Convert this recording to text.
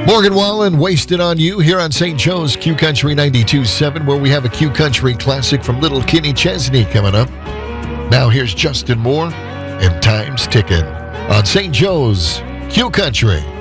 Morgan Wallen, Wasted on You, here on St. Joe's Q Country 92.7, where we have a Q Country classic from Little Kenny Chesney coming up. Now here's Justin Moore and Time's Ticking on St. Joe's Q Country.